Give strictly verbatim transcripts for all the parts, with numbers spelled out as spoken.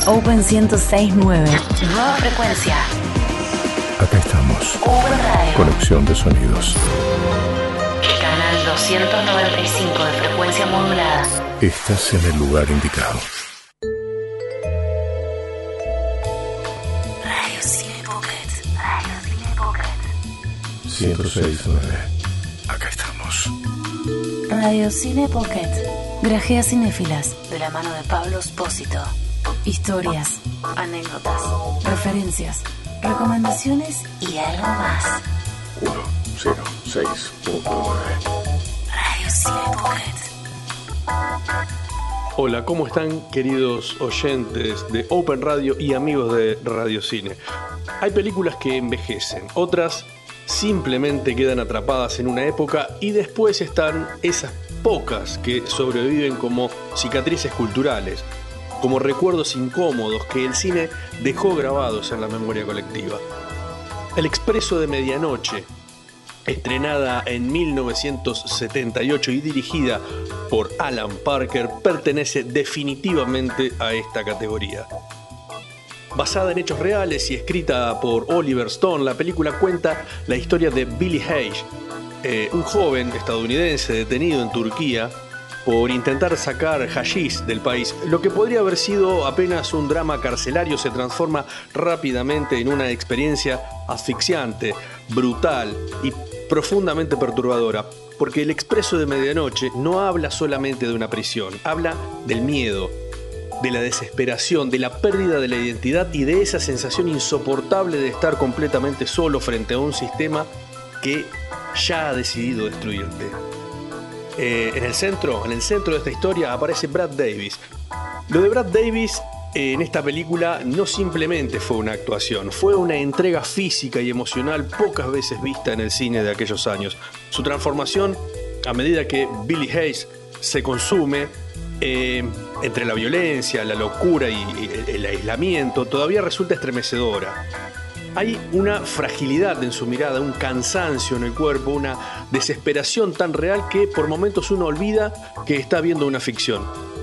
Open ciento seis punto nueve. Nueva frecuencia. Acá estamos. Open Radio. Conexión de sonidos. Canal doscientos noventa y cinco de frecuencia modulada. Estás en el lugar indicado. Radio Cine Pocket. Radio Cine Pocket. ciento seis punto nueve. Acá estamos. Radio Cine Pocket. Grajeas cinéfilas. De la mano de Pablo Espósito. Historias, anécdotas, referencias, recomendaciones y algo más. uno cero seis punto nueve. Radio Cine Pocket. Hola, ¿cómo están, queridos oyentes de Open Radio y amigos de Radio Cine? Hay películas que envejecen, otras simplemente quedan atrapadas en una época y después están esas pocas que sobreviven como cicatrices culturales, como recuerdos incómodos que el cine dejó grabados en la memoria colectiva. El Expreso de Medianoche, estrenada en mil novecientos setenta y ocho y dirigida por Alan Parker, pertenece definitivamente a esta categoría. Basada en hechos reales y escrita por Oliver Stone, la película cuenta la historia de Billy Hayes, eh, un joven estadounidense detenido en Turquía por intentar sacar hashish del país. Lo que podría haber sido apenas un drama carcelario se transforma rápidamente en una experiencia asfixiante, brutal y profundamente perturbadora, porque El Expreso de Medianoche no habla solamente de una prisión, habla del miedo, de la desesperación, de la pérdida de la identidad y de esa sensación insoportable de estar completamente solo frente a un sistema que ya ha decidido destruirte. Eh, en el centro, en el centro de esta historia aparece Brad Davis. Lo de Brad Davis eh, en esta película no simplemente fue una actuación, fue una entrega física y emocional pocas veces vista en el cine de aquellos años. Su transformación, a medida que Billy Hayes se consume eh, entre la violencia, la locura y, y el aislamiento, todavía resulta estremecedora. Hay una fragilidad en su mirada, un cansancio en el cuerpo, una desesperación tan real que por momentos uno olvida que está viendo una ficción.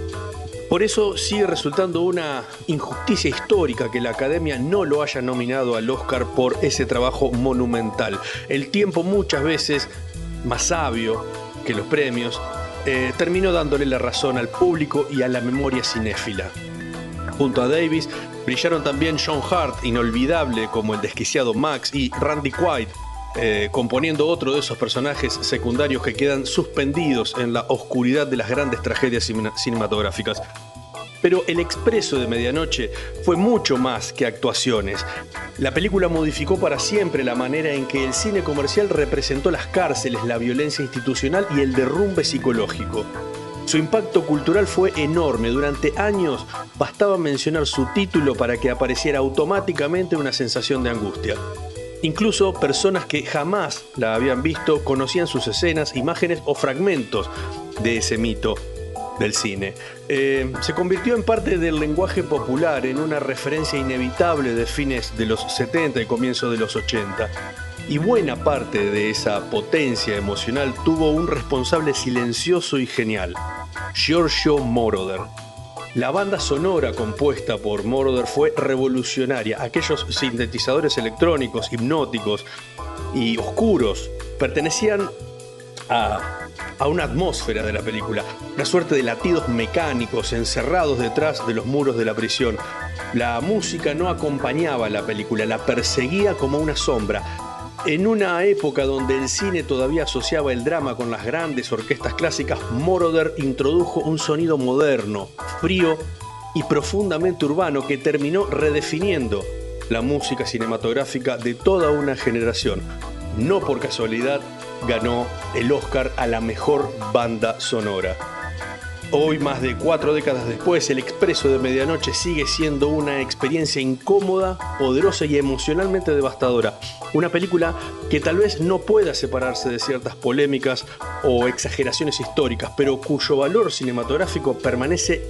Por eso sigue resultando una injusticia histórica que la Academia no lo haya nominado al Oscar por ese trabajo monumental. El tiempo, muchas veces más sabio que los premios, eh, terminó dándole la razón al público y a la memoria cinéfila. Junto a Davis brillaron también John Hurt, inolvidable como el desquiciado Max, y Randy Quaid, eh, componiendo otro de esos personajes secundarios que quedan suspendidos en la oscuridad de las grandes tragedias cinematográficas. Pero El Expreso de Medianoche fue mucho más que actuaciones. La película modificó para siempre la manera en que el cine comercial representó las cárceles, la violencia institucional y el derrumbe psicológico. Su impacto cultural fue enorme. Durante años bastaba mencionar su título para que apareciera automáticamente una sensación de angustia. Incluso personas que jamás la habían visto conocían sus escenas, imágenes o fragmentos de ese mito del cine. Eh, se convirtió en parte del lenguaje popular, en una referencia inevitable de fines de los setenta y comienzos de los ochenta. Y buena parte de esa potencia emocional tuvo un responsable silencioso y genial, Giorgio Moroder. La banda sonora compuesta por Moroder fue revolucionaria. Aquellos sintetizadores electrónicos, hipnóticos y oscuros pertenecían a, a una atmósfera de la película, una suerte de latidos mecánicos encerrados detrás de los muros de la prisión. La música no acompañaba a la película, la perseguía como una sombra. En una época donde el cine todavía asociaba el drama con las grandes orquestas clásicas, Moroder introdujo un sonido moderno, frío y profundamente urbano que terminó redefiniendo la música cinematográfica de toda una generación. No por casualidad ganó el Oscar a la mejor banda sonora. Hoy, más de cuatro décadas después, El Expreso de Medianoche sigue siendo una experiencia incómoda, poderosa y emocionalmente devastadora. Una película que tal vez no pueda separarse de ciertas polémicas o exageraciones históricas, pero cuyo valor cinematográfico permanece